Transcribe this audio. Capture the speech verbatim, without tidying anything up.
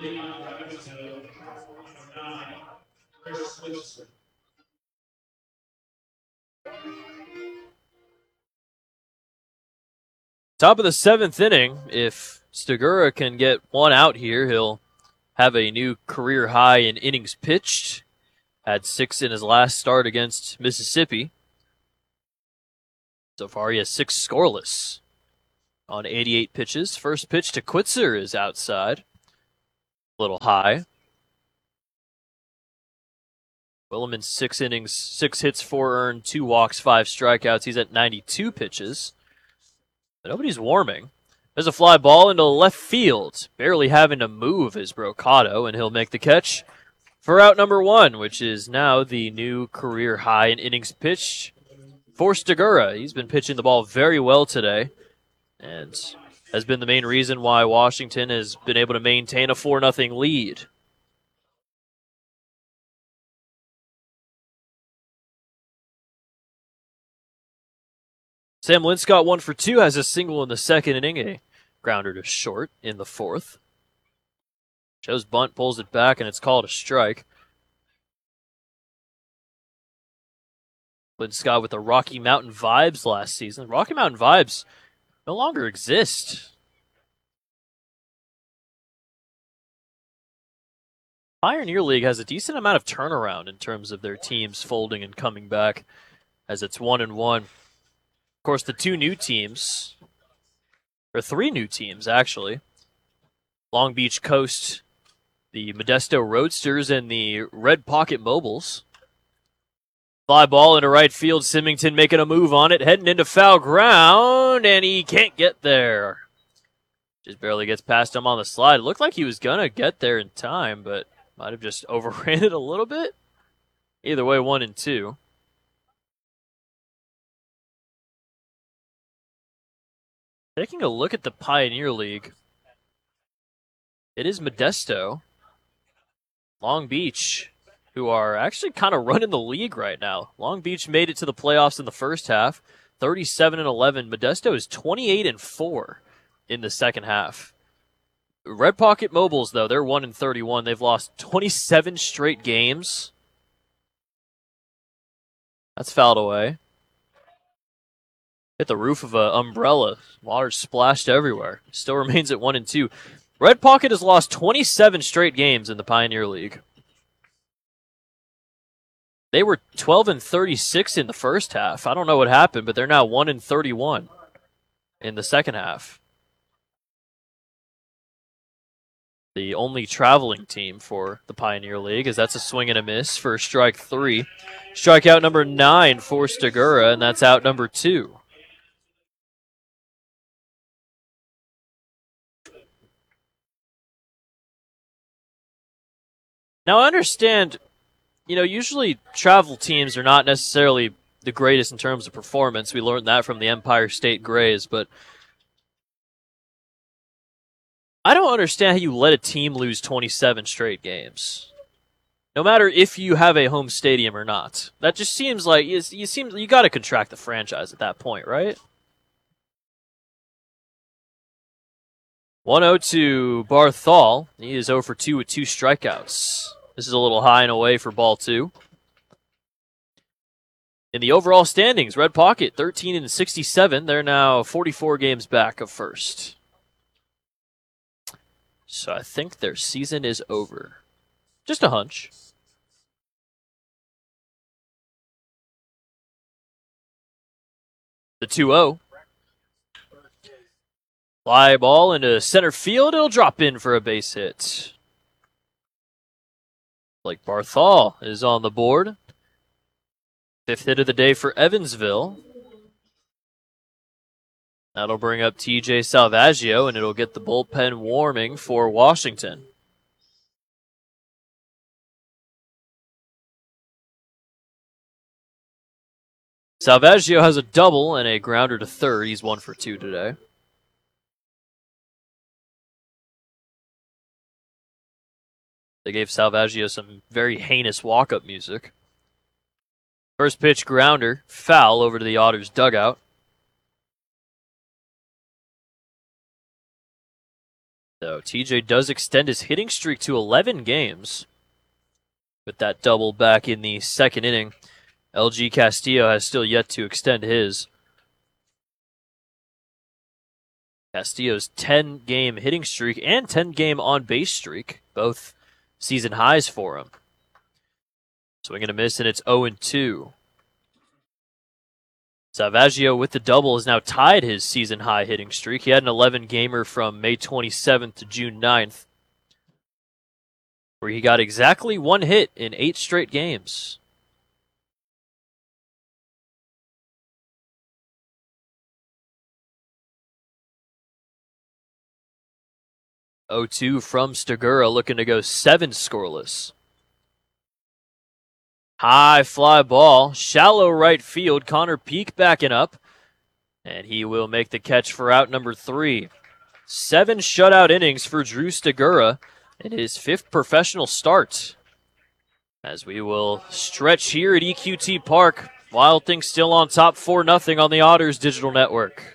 Top of the seventh inning, if Stigura can get one out here, he'll have a new career high in innings pitched. Had six in his last start against Mississippi. So far, he has six scoreless on eighty-eight pitches. First pitch to Quitzer is outside. A little high. Williman, six innings, six hits, four earned, two walks, five strikeouts. He's at ninety-two pitches. But nobody's warming. There's a fly ball into left field. Barely having to move is Brocado, and he'll make the catch for out number one, which is now the new career high in innings pitched for Stigura. He's been pitching the ball very well today and has been the main reason why Washington has been able to maintain a four nothing lead. Sam Linscott, one for two, has a single in the second inning, a grounder to short in the fourth. Joe's bunt pulls it back, and it's called a strike. Linscott with the Rocky Mountain Vibes last season. Rocky Mountain Vibes no longer exist. Pioneer League has a decent amount of turnaround in terms of their teams folding and coming back, as it's one and one. Of course, the two new teams, or three new teams, actually. Long Beach Coast, the Modesto Roadsters, and the Red Pocket Mobiles. Fly ball into right field, Symington making a move on it, heading into foul ground, and he can't get there. Just barely gets past him on the slide. It looked like he was going to get there in time, but might have just overran it a little bit. Either way, one and two. Taking a look at the Pioneer League, it is Modesto, Long Beach, who are actually kind of running the league right now. Long Beach made it to the playoffs in the first half, thirty-seven and eleven. Modesto is twenty-eight and four in the second half. Red Pocket Mobiles, though, they're one and thirty-one. They've lost twenty-seven straight games. That's fouled away. Hit the roof of an umbrella. Water splashed everywhere. Still remains at one and two. Red Pocket has lost twenty-seven straight games in the Pioneer League. They were twelve and thirty-six in the first half. I don't know what happened, but they're now one and thirty-one in the second half. The only traveling team for the Pioneer League, as that's a swing and a miss for strike three. Strikeout number nine for Stigura, and that's out number two. Now, I understand, you know, usually travel teams are not necessarily the greatest in terms of performance. We learned that from the Empire State Grays, but I don't understand how you let a team lose twenty-seven straight games, no matter if you have a home stadium or not. That just seems like you, you seem you got to contract the franchise at that point, right? one oh to Barthol. He is oh for two with two strikeouts. This is a little high and away for ball two. In the overall standings, Red Pocket thirteen and sixty-seven. They're now forty-four games back of first. So I think their season is over. Just a hunch. The two oh. Fly ball into center field. It'll drop in for a base hit. Blake Barthol is on the board. Fifth hit of the day for Evansville. That'll bring up T J Salvaggio, and it'll get the bullpen warming for Washington. Salvaggio has a double and a grounder to third. He's one for two today. They gave Salvaggio some very heinous walk-up music. First pitch grounder, foul over to the Otters dugout. So T J does extend his hitting streak to eleven games with that double back in the second inning. L G Castillo has still yet to extend his. Castillo's ten-game hitting streak and ten-game on-base streak, both season highs for him. Swing and a miss, and it's oh and two. Salvaggio with the double has now tied his season-high hitting streak. He had an eleven-gamer from May twenty-seventh to June ninth, where he got exactly one hit in eight straight games. oh two from Stigura, looking to go seven scoreless. High fly ball, shallow right field. Connor Peak backing up, and he will make the catch for out number three. Seven shutout innings for Drew Stigura in his fifth professional start. As we will stretch here at E Q T Park, Wild Things still on top four nothing on the Otters Digital Network.